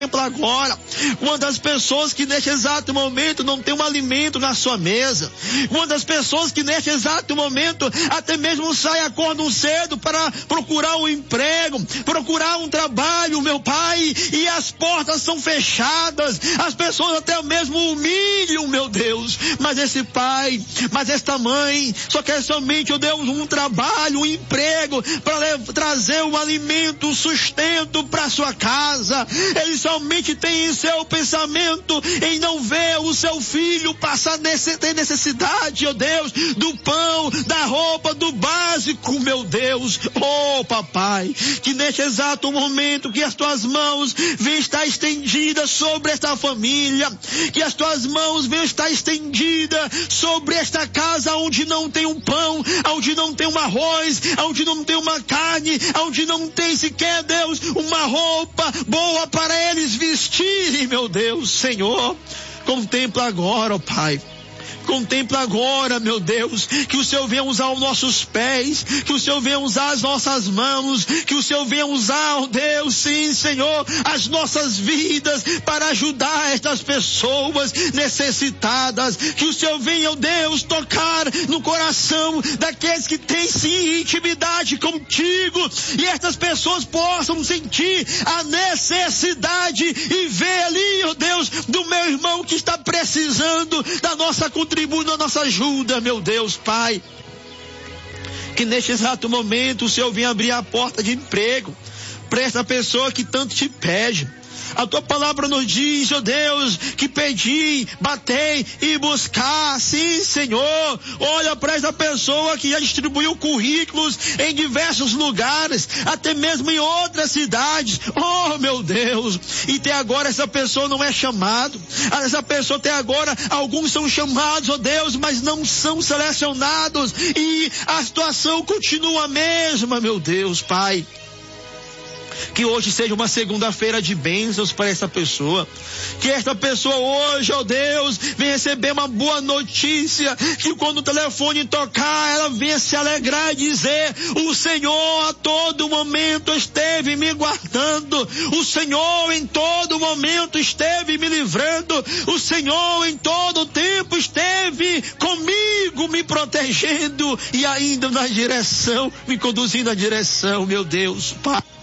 agora, quantas pessoas que neste exato momento não tem um alimento na sua mesa, quantas pessoas que neste exato momento até mesmo saem, acordam cedo para procurar um emprego, procurar um trabalho, meu Pai, e as portas são fechadas, as pessoas até mesmo humilham, meu Deus, mas esse pai, mas esta mãe só quer somente, ó Deus, um trabalho, um emprego para trazer o alimento, o sustento para sua casa. Ele somente tem em seu pensamento em não ver o seu filho passar ter necessidade, ó Deus, do pão, da roupa, do básico, meu Deus. Oh, papai, que neste exato momento que as tuas mãos venham estar estendidas sobre esta família, que as tuas mãos venham estar estendidas sobre esta casa onde não tem um pão, onde não tem um arroz, onde não tem uma carne, onde não tem sequer, Deus, uma roupa boa para eles vestirem, meu Deus. Senhor, contempla agora, ó Pai. Contempla agora, meu Deus, que o Senhor venha usar os nossos pés, que o Senhor venha usar as nossas mãos, que o Senhor venha usar, ó Deus, sim, Senhor, as nossas vidas para ajudar estas pessoas necessitadas, que o Senhor venha, ó Deus, tocar no coração daqueles que têm sim intimidade contigo, e estas pessoas possam sentir a necessidade e ver ali, ó Deus, do meu irmão que está precisando da nossa contribuição, da nossa ajuda, meu Deus, Pai. Que neste exato momento o Senhor venha abrir a porta de emprego para esta pessoa que tanto te pede. A tua palavra nos diz, ó Deus, que pedi, batei e buscar. Sim, Senhor. Olha para essa pessoa que já distribuiu currículos em diversos lugares, até mesmo em outras cidades. Oh, meu Deus. E até agora essa pessoa não é chamado. Essa pessoa até agora, alguns são chamados, ó Deus, mas não são selecionados. E a situação continua a mesma, meu Deus, Pai. Que hoje seja uma segunda-feira de bênçãos para essa pessoa. Que esta pessoa hoje, ó Deus, venha receber uma boa notícia. Que quando o telefone tocar, ela venha se alegrar e dizer: o Senhor a todo momento esteve me guardando. O Senhor em todo momento esteve me livrando. O Senhor em todo tempo esteve comigo, me protegendo e ainda na direção, me conduzindo na direção, meu Deus, Pai.